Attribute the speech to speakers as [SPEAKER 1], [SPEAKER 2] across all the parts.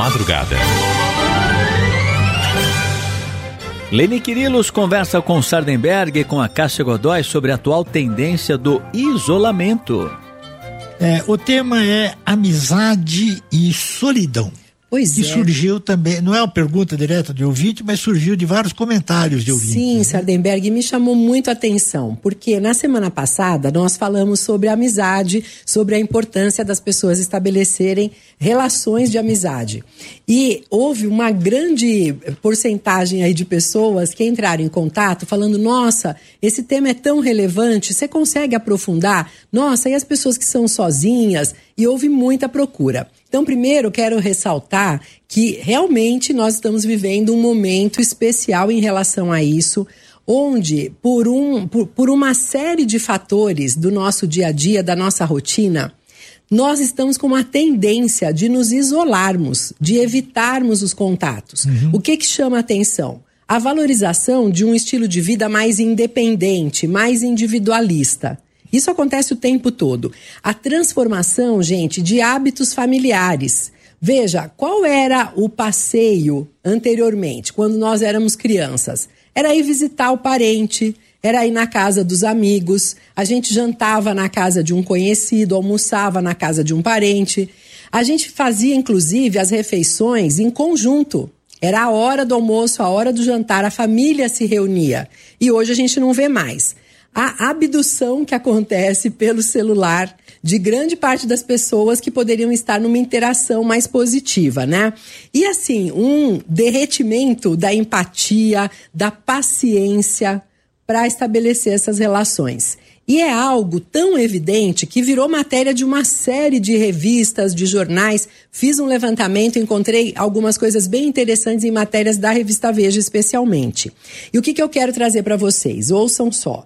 [SPEAKER 1] madrugada.
[SPEAKER 2] Leni Quirilos conversa com Sardenberg e com a Cássia Godoy sobre a atual tendência do isolamento.
[SPEAKER 3] O tema é amizade e solidão.
[SPEAKER 4] Pois
[SPEAKER 3] e surgiu também, não é uma pergunta direta de ouvinte, mas surgiu de vários comentários de ouvintes.
[SPEAKER 4] Sim, Sardenberg, me chamou muito a atenção, porque na semana passada nós falamos sobre a amizade, sobre a importância das pessoas estabelecerem relações de amizade. E houve uma grande porcentagem aí de pessoas que entraram em contato falando, nossa, esse tema é tão relevante, você consegue aprofundar? Nossa, e as pessoas que são sozinhas? E houve muita procura. Então, primeiro, quero ressaltar que realmente nós estamos vivendo um momento especial em relação a isso, onde, por uma série de fatores do nosso dia a dia, da nossa rotina, nós estamos com uma tendência de nos isolarmos, de evitarmos os contatos. O que chama a atenção? A valorização de um estilo de vida mais independente, mais individualista. Isso acontece o tempo todo. A transformação, gente, de hábitos familiares. Veja, qual era o passeio anteriormente, quando nós éramos crianças? Era ir visitar o parente, era ir na casa dos amigos, a gente jantava na casa de um conhecido, almoçava na casa de um parente. A gente fazia, inclusive, as refeições em conjunto. Era a hora do almoço, a hora do jantar, a família se reunia. E hoje a gente não vê mais. A abdução que acontece pelo celular de grande parte das pessoas que poderiam estar numa interação mais positiva, né? E assim, um derretimento da empatia, da paciência para estabelecer essas relações. E é algo tão evidente que virou matéria de uma série de revistas, de jornais. Fiz um levantamento, encontrei algumas coisas bem interessantes em matérias da revista Veja especialmente. E o que eu quero trazer para vocês? Ouçam só.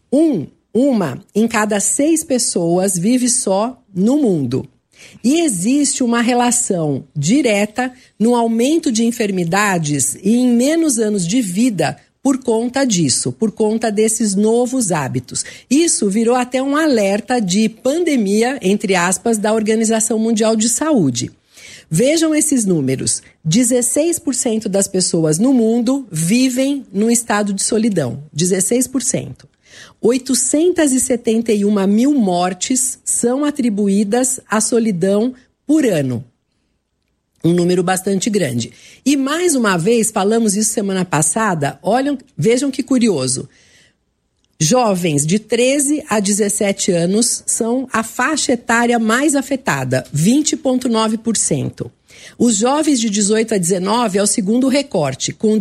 [SPEAKER 4] Uma em cada 6 pessoas vive só no mundo. E existe uma relação direta no aumento de enfermidades e em menos anos de vida por conta disso, por conta desses novos hábitos. Isso virou até um alerta de pandemia, entre aspas, da Organização Mundial de Saúde. Vejam esses números. 16% das pessoas no mundo vivem num estado de solidão. 16%. 871 mil mortes são atribuídas à solidão por ano. Um número bastante grande. E mais uma vez, falamos isso semana passada, vejam que curioso. Jovens de 13 a 17 anos são a faixa etária mais afetada, 20,9%. Os jovens de 18 a 19 é o segundo recorte, com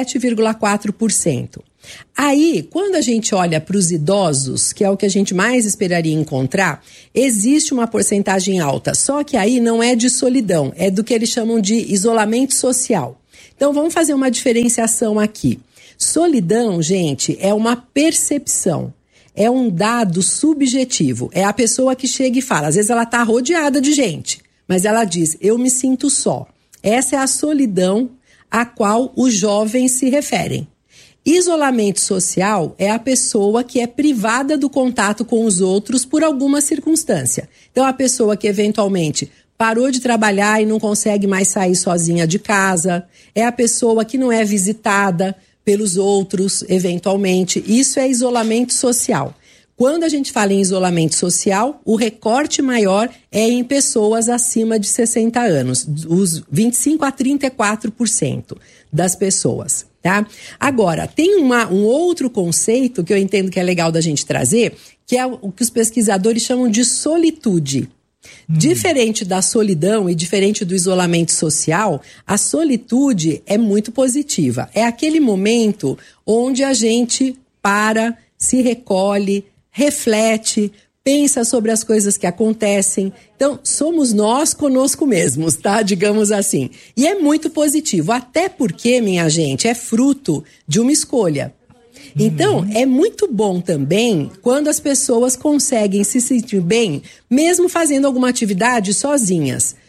[SPEAKER 4] 17,4%. Aí, quando a gente olha para os idosos, que é o que a gente mais esperaria encontrar, existe uma porcentagem alta, só que aí não é de solidão, é do que eles chamam de isolamento social. Então, vamos fazer uma diferenciação aqui. Solidão, gente, é uma percepção, é um dado subjetivo, é a pessoa que chega e fala, às vezes ela está rodeada de gente, mas ela diz, eu me sinto só. Essa é a solidão a qual os jovens se referem. Isolamento social é a pessoa que é privada do contato com os outros por alguma circunstância. Então, a pessoa que eventualmente parou de trabalhar e não consegue mais sair sozinha de casa, é a pessoa que não é visitada pelos outros, eventualmente. Isso é isolamento social. Quando a gente fala em isolamento social, o recorte maior é em pessoas acima de 60 anos, os 25 a 34% das pessoas, tá? Agora, tem um outro conceito que eu entendo que é legal da gente trazer, que é o que os pesquisadores chamam de solitude. Diferente da solidão e diferente do isolamento social, a solitude é muito positiva. É aquele momento onde a gente para, se recolhe, reflete, pensa sobre as coisas que acontecem. Então, somos nós conosco mesmos, tá? Digamos assim. E é muito positivo, até porque, minha gente, é fruto de uma escolha. Então, é muito bom também quando as pessoas conseguem se sentir bem, mesmo fazendo alguma atividade sozinhas.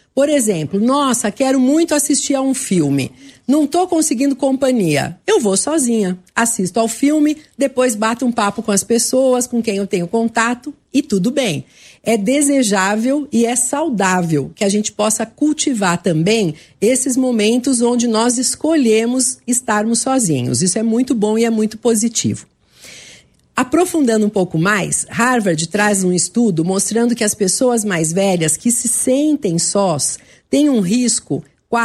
[SPEAKER 4] Por exemplo, nossa, quero muito assistir a um filme. Não estou conseguindo companhia. Eu vou sozinha, assisto ao filme, depois bato um papo com as pessoas com quem eu tenho contato e tudo bem. É desejável e é saudável que a gente possa cultivar também esses momentos onde nós escolhemos estarmos sozinhos. Isso é muito bom e é muito positivo. Aprofundando um pouco mais, Harvard traz um estudo mostrando que as pessoas mais velhas que se sentem sós têm um risco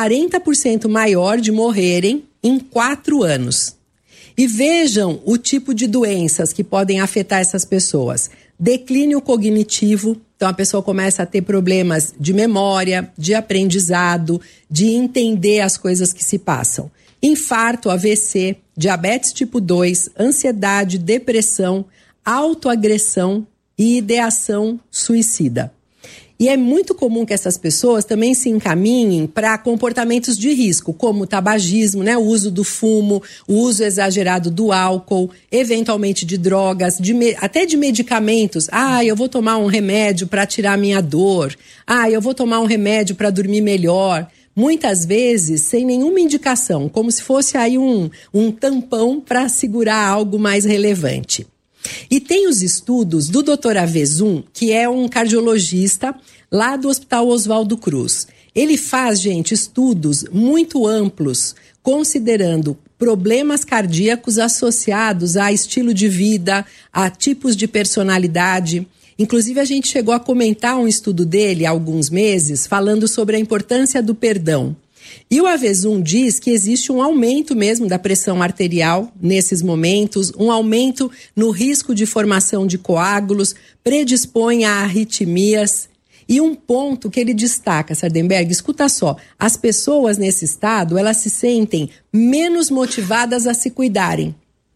[SPEAKER 4] 40% maior de morrerem em 4 anos. E vejam o tipo de doenças que podem afetar essas pessoas. Declínio cognitivo, então a pessoa começa a ter problemas de memória, de aprendizado, de entender as coisas que se passam. Infarto, AVC, diabetes tipo 2, ansiedade, depressão, autoagressão e ideação suicida. E é muito comum que essas pessoas também se encaminhem para comportamentos de risco, como o tabagismo, né, o uso do fumo, o uso exagerado do álcool, eventualmente de drogas, até de medicamentos. Eu vou tomar um remédio para tirar a minha dor. Eu vou tomar um remédio para dormir melhor. Muitas vezes sem nenhuma indicação, como se fosse aí um tampão para segurar algo mais relevante. E tem os estudos do Dr. Avezum, que é um cardiologista lá do Hospital Oswaldo Cruz. Ele faz, gente, estudos muito amplos, considerando problemas cardíacos associados a estilo de vida, a tipos de personalidade. Inclusive, a gente chegou a comentar um estudo dele há alguns meses, falando sobre a importância do perdão. E o Avezum diz que existe um aumento mesmo da pressão arterial nesses momentos, um aumento no risco de formação de coágulos, predispõe a arritmias. E um ponto que ele destaca, Sardenberg, escuta só, as pessoas nesse estado, elas se sentem menos motivadas a se cuidarem.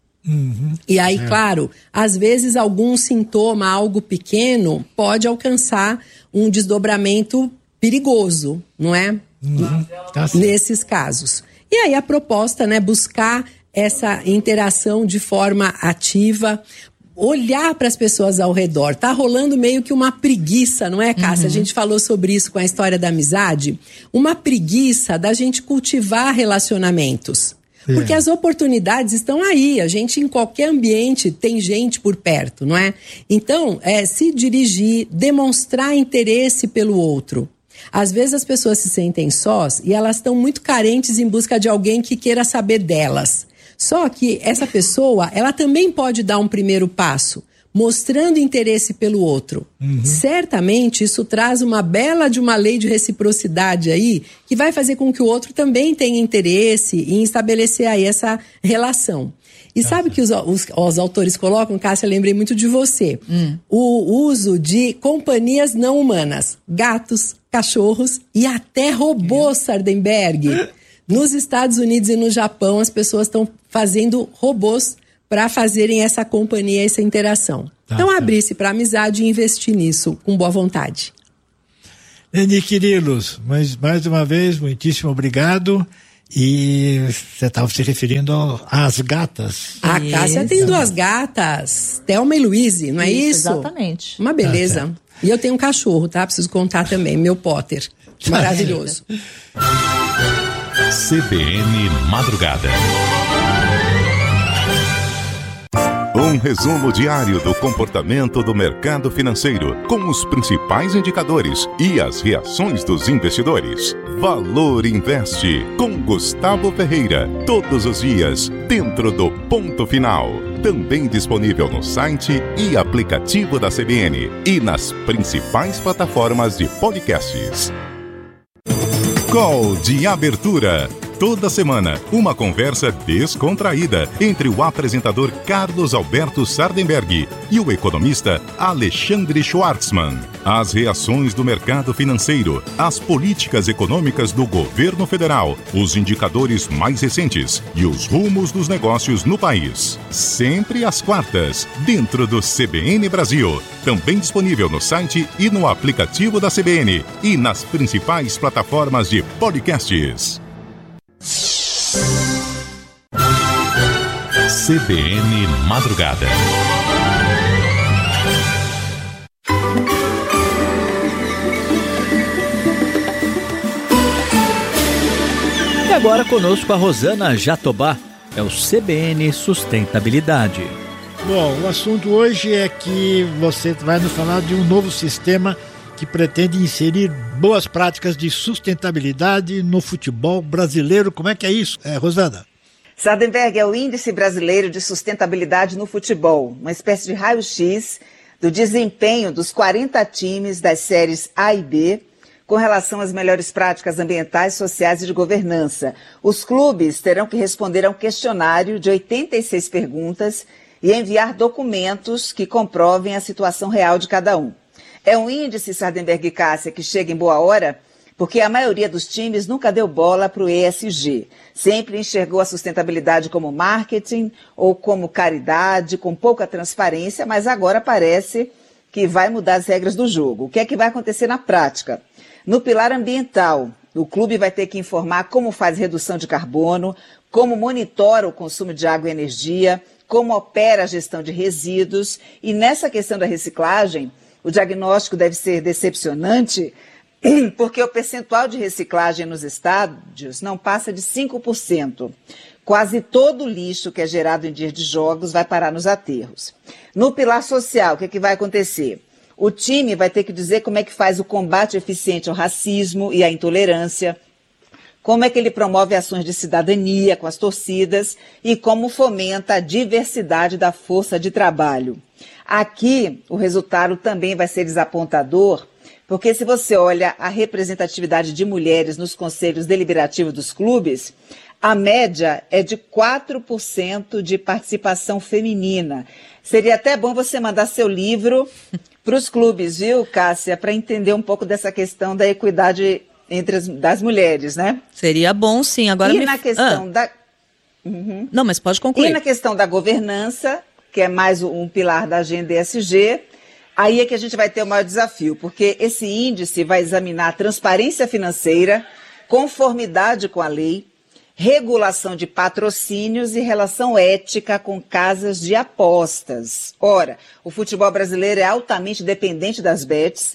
[SPEAKER 4] E aí, claro, às vezes algum sintoma, algo pequeno, pode alcançar um desdobramento perigoso, não é? Nesses casos. E aí a proposta, né, buscar essa interação de forma ativa, olhar para as pessoas ao redor. Tá rolando meio que uma preguiça, não é, Cássia? A gente falou sobre isso com a história da amizade. Uma preguiça da gente cultivar relacionamentos. Porque as oportunidades estão aí, a gente em qualquer ambiente tem gente por perto, não é? Então, se dirigir, demonstrar interesse pelo outro. Às vezes as pessoas se sentem sós e elas estão muito carentes em busca de alguém que queira saber delas. Só que essa pessoa, ela também pode dar um primeiro passo, mostrando interesse pelo outro. Certamente isso traz uma bela de uma lei de reciprocidade aí, que vai fazer com que o outro também tenha interesse em estabelecer aí essa relação. E sabe que os autores colocam, Cássia, lembrei muito de você, o uso de companhias não humanas, gatos, cachorros e até robôs, Sardenberg. Nos Estados Unidos e no Japão, as pessoas estão fazendo robôs para fazerem essa companhia, essa interação. Então, abrir-se para a amizade e investir nisso com boa vontade.
[SPEAKER 3] Leni Quirilos, mas mais uma vez, muitíssimo obrigado. E você estava se referindo às gatas.
[SPEAKER 4] A Cássia tem 2 gatas, Thelma e Luíse, não é isso?
[SPEAKER 1] Exatamente.
[SPEAKER 4] Uma beleza. E eu tenho um cachorro, tá? Preciso contar também, meu Potter. Maravilhoso.
[SPEAKER 5] CBN Madrugada. Um resumo diário do comportamento do mercado financeiro, com os principais indicadores e as reações dos investidores. Valor Investe, com Gustavo Ferreira, todos os dias, dentro do Ponto Final. Também disponível no site e aplicativo da CBN e nas principais plataformas de podcasts. Call de abertura. Toda semana, uma conversa descontraída entre o apresentador Carlos Alberto Sardenberg e o economista Alexandre Schwartzman. As reações do mercado financeiro, as políticas econômicas do governo federal, os indicadores mais recentes e os rumos dos negócios no país. Sempre às quartas, dentro do CBN Brasil. Também disponível no site e no aplicativo da CBN e nas principais plataformas de podcasts. CBN Madrugada.
[SPEAKER 2] E agora conosco a Rosana Jatobá, é o CBN Sustentabilidade.
[SPEAKER 3] Bom, o assunto hoje é que você vai nos falar de um novo sistema que pretende inserir boas práticas de sustentabilidade no futebol brasileiro. Como é que é isso, Rosana?
[SPEAKER 1] Sardenberg é o Índice Brasileiro de Sustentabilidade no Futebol, uma espécie de raio-x do desempenho dos 40 times das séries A e B com relação às melhores práticas ambientais, sociais e de governança. Os clubes terão que responder a um questionário de 86 perguntas e enviar documentos que comprovem a situação real de cada um. É um índice, Sardenberg e Cássia, que chega em boa hora, porque a maioria dos times nunca deu bola para o ESG. Sempre enxergou a sustentabilidade como marketing ou como caridade, com pouca transparência, mas agora parece que vai mudar as regras do jogo. O que é que vai acontecer na prática? No pilar ambiental, o clube vai ter que informar como faz redução de carbono, como monitora o consumo de água e energia, como opera a gestão de resíduos. E nessa questão da reciclagem, o diagnóstico deve ser decepcionante, porque o percentual de reciclagem nos estádios não passa de 5%. Quase todo o lixo que é gerado em dias de jogos vai parar nos aterros. No pilar social, o que é que vai acontecer? O time vai ter que dizer como é que faz o combate eficiente ao racismo e à intolerância, como é que ele promove ações de cidadania com as torcidas e como fomenta a diversidade da força de trabalho. Aqui, o resultado também vai ser desapontador, porque se você olha a representatividade de mulheres nos conselhos deliberativos dos clubes, a média é de 4% de participação feminina. Seria até bom você mandar seu livro para os clubes, viu, Cássia, para entender um pouco dessa questão da equidade das mulheres, né?
[SPEAKER 6] Seria bom, sim. Agora
[SPEAKER 1] na questão da...
[SPEAKER 6] Não, mas pode concluir.
[SPEAKER 1] E na questão da governança, que é mais um pilar da agenda ESG, aí é que a gente vai ter o maior desafio, porque esse índice vai examinar a transparência financeira, conformidade com a lei, regulação de patrocínios e relação ética com casas de apostas. Ora, o futebol brasileiro é altamente dependente das bets.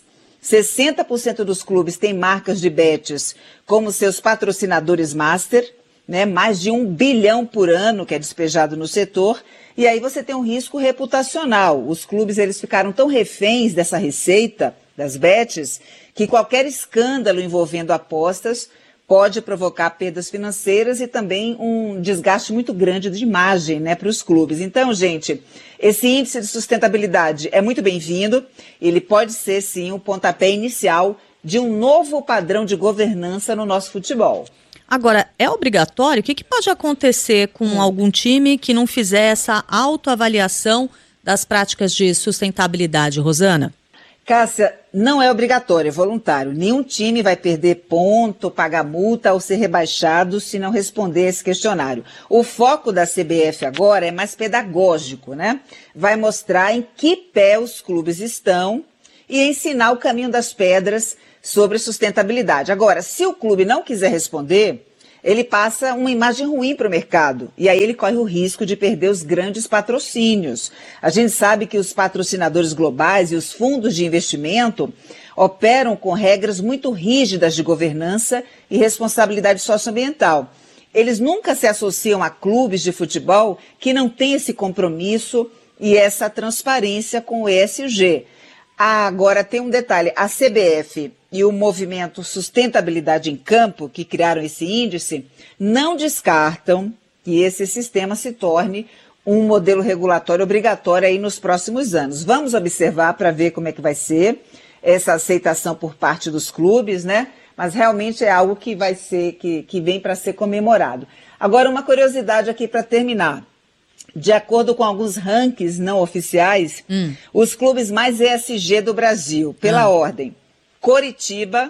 [SPEAKER 1] 60% dos clubes têm marcas de bets como seus patrocinadores master, né? Mais de 1 bilhão por ano que é despejado no setor. E aí você tem um risco reputacional. Os clubes eles ficaram tão reféns dessa receita, das bets, que qualquer escândalo envolvendo apostas pode provocar perdas financeiras e também um desgaste muito grande de imagem, né, para os clubes. Então, gente, esse índice de sustentabilidade é muito bem-vindo. Ele pode ser, sim, um pontapé inicial de um novo padrão de governança no nosso futebol.
[SPEAKER 6] Agora, é obrigatório? O que pode acontecer com algum time que não fizer essa autoavaliação das práticas de sustentabilidade, Rosana?
[SPEAKER 1] Cássia, não é obrigatório, é voluntário. Nenhum time vai perder ponto, pagar multa ou ser rebaixado se não responder esse questionário. O foco da CBF agora é mais pedagógico, né? Vai mostrar em que pé os clubes estão e ensinar o caminho das pedras sobre sustentabilidade. Agora, se o clube não quiser responder, ele passa uma imagem ruim para o mercado. E aí ele corre o risco de perder os grandes patrocínios. A gente sabe que os patrocinadores globais e os fundos de investimento operam com regras muito rígidas de governança e responsabilidade socioambiental. Eles nunca se associam a clubes de futebol que não têm esse compromisso e essa transparência com o ESG. Agora tem um detalhe, a CBF e o movimento Sustentabilidade em Campo, que criaram esse índice, não descartam que esse sistema se torne um modelo regulatório obrigatório aí nos próximos anos. Vamos observar para ver como é que vai ser essa aceitação por parte dos clubes, né? Mas realmente é algo que vai ser, que vem para ser comemorado. Agora, uma curiosidade aqui para terminar. De acordo com alguns rankings não oficiais, os clubes mais ESG do Brasil, pela ordem, Coritiba,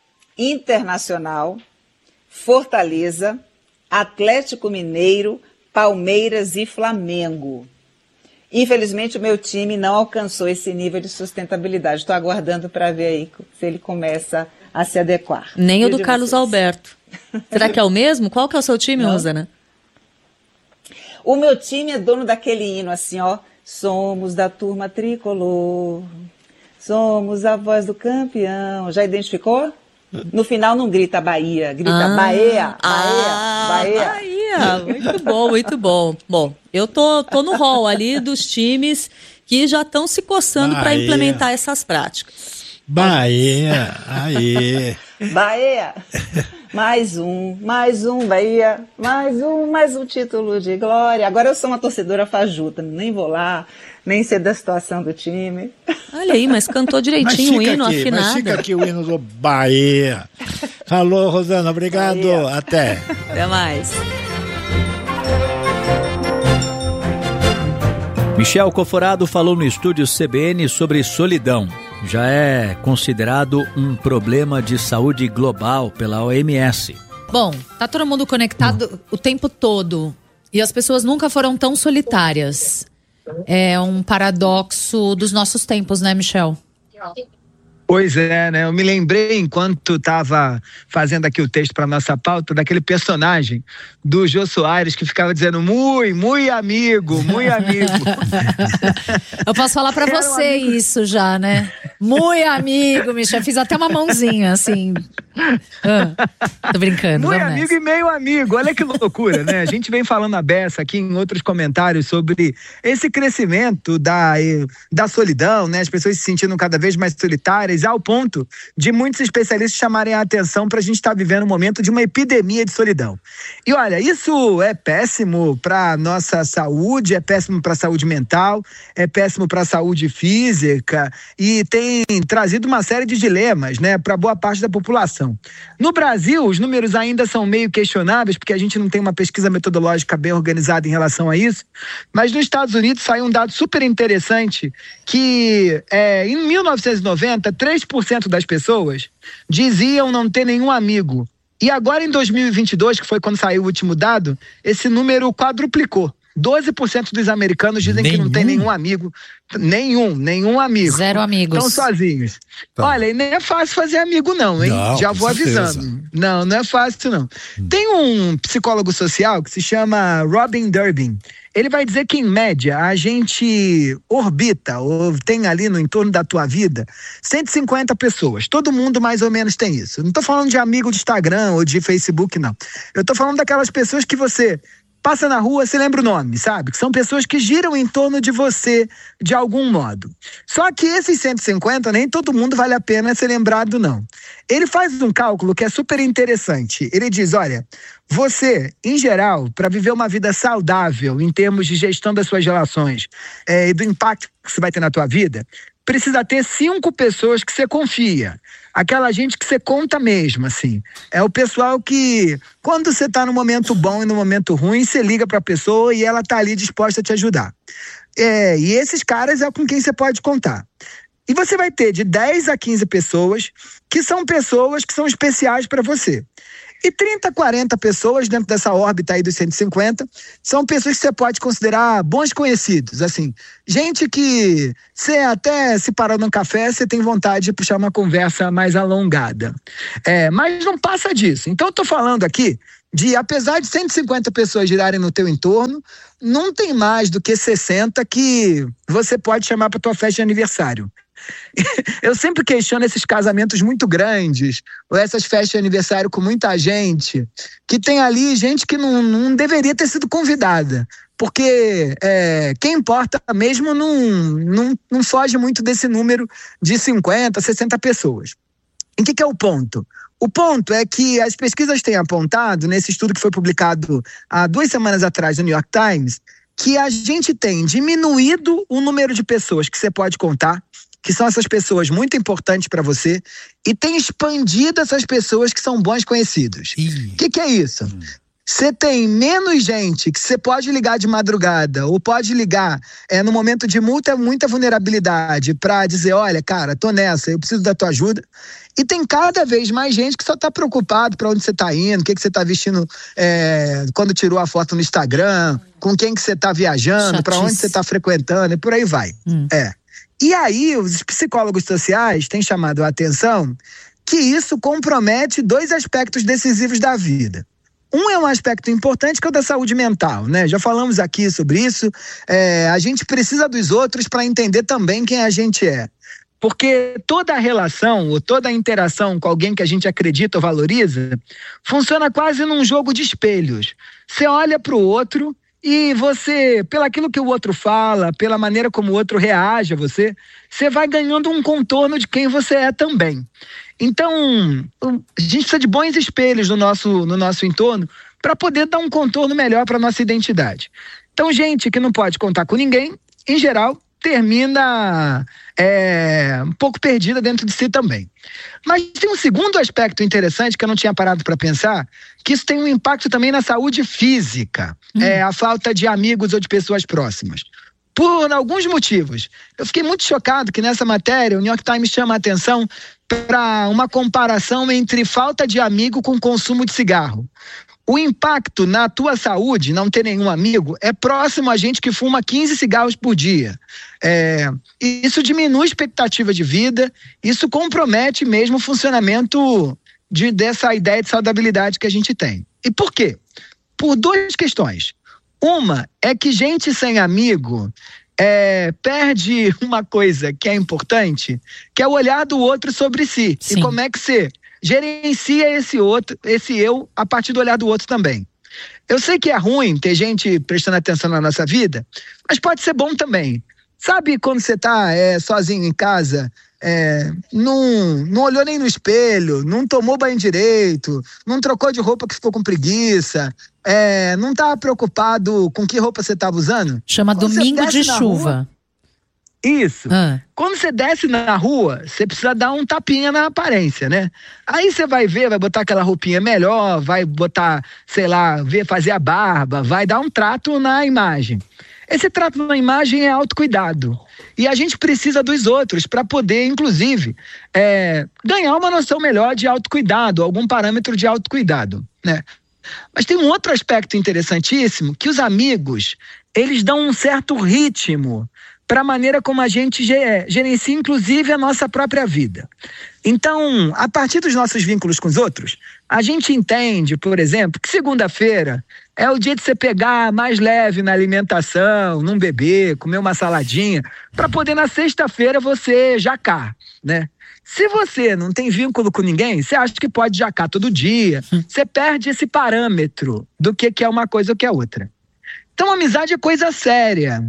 [SPEAKER 1] Internacional, Fortaleza, Atlético Mineiro, Palmeiras e Flamengo. Infelizmente, o meu time não alcançou esse nível de sustentabilidade. Estou aguardando para ver aí se ele começa a se adequar.
[SPEAKER 6] Nem o do Carlos Alberto. Será que é o mesmo? Qual que é o seu time, Rosana?
[SPEAKER 1] O meu time é dono daquele hino assim, ó. Somos da turma tricolor, somos a voz do campeão. Já identificou? No final não grita Bahia, grita Bahia, Bahia.
[SPEAKER 6] Muito bom, muito bom. Bom, eu tô no hall ali dos times que já estão se coçando para implementar essas práticas.
[SPEAKER 3] Bahia, aí.
[SPEAKER 1] Bahia, mais um, Bahia, mais um título de glória. Agora eu sou uma torcedora fajuta, nem vou lá, nem sei da situação do time.
[SPEAKER 6] Olha aí, mas cantou direitinho o hino, afinado.
[SPEAKER 3] Mas fica aqui o hino do Bahia. Falou, Rosana, obrigado, Bahia. Até
[SPEAKER 6] mais.
[SPEAKER 2] Michel Coforado falou no estúdio CBN sobre solidão. Já é considerado um problema de saúde global pela OMS.
[SPEAKER 7] Bom, tá todo mundo conectado o tempo todo e as pessoas nunca foram tão solitárias. É um paradoxo dos nossos tempos, né, Michel?
[SPEAKER 8] Pois é, né? Eu me lembrei, enquanto estava fazendo aqui o texto para nossa pauta, daquele personagem do Jô Soares que ficava dizendo muito amigo, muito amigo.
[SPEAKER 7] Eu posso falar para você isso já, né? Muito amigo, Michel. Fiz até uma mãozinha, assim. Tô brincando.
[SPEAKER 8] Muito amigo e meio amigo. Olha que loucura, né? A gente vem falando a beça aqui em outros comentários sobre esse crescimento da solidão, né? As pessoas se sentindo cada vez mais solitárias, ao ponto de muitos especialistas chamarem a atenção para a gente estar vivendo um momento de uma epidemia de solidão. E olha, isso é péssimo para nossa saúde, é péssimo para a saúde mental, é péssimo para a saúde física e tem trazido uma série de dilemas, né, para boa parte da população. No Brasil, os números ainda são meio questionáveis, porque a gente não tem uma pesquisa metodológica bem organizada em relação a isso, mas nos Estados Unidos saiu um dado super interessante que em 1990, 3% das pessoas diziam não ter nenhum amigo. E agora em 2022, que foi quando saiu o último dado, esse número quadruplicou. 12% dos americanos dizem que não tem nenhum amigo. Nenhum amigo.
[SPEAKER 7] Zero amigos.
[SPEAKER 8] Estão sozinhos. Tá. Olha, e nem é fácil fazer amigo não, hein?
[SPEAKER 3] Não,
[SPEAKER 8] já vou avisando. Não é fácil não. Tem um psicólogo social que se chama Robin Durbin. Ele vai dizer que, em média, a gente orbita, ou tem ali no entorno da tua vida, 150 pessoas. Todo mundo mais ou menos tem isso. Eu não tô falando de amigo de Instagram ou de Facebook, não. Eu tô falando daquelas pessoas que você passa na rua, você lembra o nome, sabe? Que são pessoas que giram em torno de você de algum modo. Só que esses 150, nem todo mundo vale a pena ser lembrado, não. Ele faz um cálculo que é super interessante. Ele diz, olha, você, em geral, para viver uma vida saudável em termos de gestão das suas relações e do impacto que você vai ter na tua vida, precisa ter 5 pessoas que você confia. Aquela gente que você conta mesmo, assim. É o pessoal que, quando você tá no momento bom e no momento ruim, você liga pra pessoa e ela tá ali disposta a te ajudar. E esses caras é com quem você pode contar. E você vai ter de 10 a 15 pessoas que são especiais para você. E 30, 40 pessoas dentro dessa órbita aí dos 150 são pessoas que você pode considerar bons conhecidos, assim, gente que você até se parar num café, você tem vontade de puxar uma conversa mais alongada. Mas não passa disso. Então eu tô falando aqui de, apesar de 150 pessoas girarem no teu entorno, não tem mais do que 60 que você pode chamar para tua festa de aniversário. Eu sempre questiono esses casamentos muito grandes, ou essas festas de aniversário com muita gente, que tem ali gente que não deveria ter sido convidada, porque quem importa mesmo não foge muito desse número de 50, 60 pessoas. E o que é o ponto? O ponto é que as pesquisas têm apontado, nesse estudo que foi publicado há 2 semanas atrás no New York Times, que a gente tem diminuído o número de pessoas que você pode contar, que são essas pessoas muito importantes para você, e tem expandido essas pessoas que são bons conhecidos. O que é isso? Você tem menos gente que você pode ligar de madrugada ou pode ligar no momento de muita vulnerabilidade para dizer, olha, cara, tô nessa, eu preciso da tua ajuda. E tem cada vez mais gente que só tá preocupado para onde você tá indo, o que você tá vestindo quando tirou a foto no Instagram, com quem que você tá viajando, para onde você tá frequentando e por aí vai. E aí, os psicólogos sociais têm chamado a atenção que isso compromete 2 aspectos decisivos da vida. Um é um aspecto importante, que é o da saúde mental, né? Já falamos aqui sobre isso. A gente precisa dos outros para entender também quem a gente é. Porque toda a relação ou toda a interação com alguém que a gente acredita ou valoriza funciona quase num jogo de espelhos. Você olha para o outro e você, pelaquilo que o outro fala, pela maneira como o outro reage a você, você vai ganhando um contorno de quem você é também. Então, a gente precisa de bons espelhos no nosso entorno para poder dar um contorno melhor para a nossa identidade. Então, gente que não pode contar com ninguém, em geral, termina um pouco perdida dentro de si também. Mas tem um segundo aspecto interessante que eu não tinha parado para pensar, que isso tem um impacto também na saúde física, a falta de amigos ou de pessoas próximas. Por alguns motivos. Eu fiquei muito chocado que nessa matéria o New York Times chama a atenção para uma comparação entre falta de amigo com consumo de cigarro. O impacto na tua saúde, não ter nenhum amigo, é próximo a gente que fuma 15 cigarros por dia. Isso diminui a expectativa de vida, isso compromete mesmo o funcionamento dessa ideia de saudabilidade que a gente tem. E por quê? Por duas questões. Uma é que gente sem amigo perde uma coisa que é importante, que é o olhar do outro sobre si. Sim. E como é que você gerencia esse eu a partir do olhar do outro também. Eu sei que é ruim ter gente prestando atenção na nossa vida, mas pode ser bom também. Sabe quando você tá sozinho em casa, não olhou nem no espelho, não tomou banho direito, não trocou de roupa que ficou com preguiça, não tá preocupado com que roupa você tava usando?
[SPEAKER 7] Chama quando domingo de chuva.
[SPEAKER 8] Isso. Quando você desce na rua, você precisa dar um tapinha na aparência, né? Aí você vai botar aquela roupinha melhor, vai botar, sei lá, fazer a barba, vai dar um trato na imagem. Esse trato na imagem é autocuidado. E a gente precisa dos outros para poder, inclusive, ganhar uma noção melhor de autocuidado, algum parâmetro de autocuidado, né? Mas tem um outro aspecto interessantíssimo, que os amigos, eles dão um certo ritmo para a maneira como a gente gerencia, inclusive, a nossa própria vida. Então, a partir dos nossos vínculos com os outros, a gente entende, por exemplo, que segunda-feira é o dia de você pegar mais leve na alimentação, não beber, comer uma saladinha, para poder na sexta-feira você jacar, né? Se você não tem vínculo com ninguém, você acha que pode jacar todo dia, você perde esse parâmetro do que é uma coisa ou que é outra. Então, amizade é coisa séria,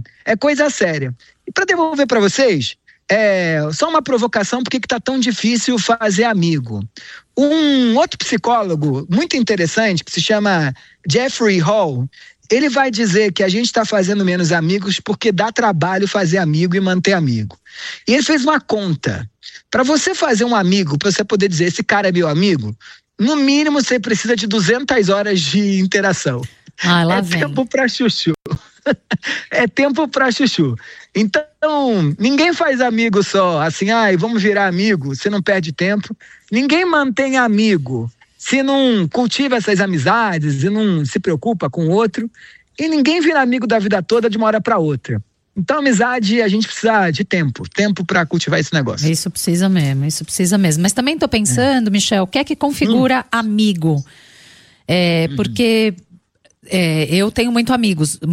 [SPEAKER 8] E para devolver para vocês, só uma provocação, por que tá tão difícil fazer amigo? Um outro psicólogo muito interessante, que se chama Jeffrey Hall, ele vai dizer que a gente está fazendo menos amigos porque dá trabalho fazer amigo e manter amigo. E ele fez uma conta. Para você fazer um amigo, para você poder dizer, esse cara é meu amigo, no mínimo você precisa de 200 horas de interação.
[SPEAKER 7] Lá vem.
[SPEAKER 8] Tempo pra chuchu. É tempo pra chuchu. Então, ninguém faz amigo só, assim, vamos virar amigo, você não perde tempo. Ninguém mantém amigo se não cultiva essas amizades e não se preocupa com o outro. E ninguém vira amigo da vida toda de uma hora pra outra. Então, amizade, a gente precisa de tempo para cultivar esse negócio.
[SPEAKER 7] Isso precisa mesmo. Mas também tô pensando, Michel, o que é que configura amigo? Porque eu tenho muitos amigos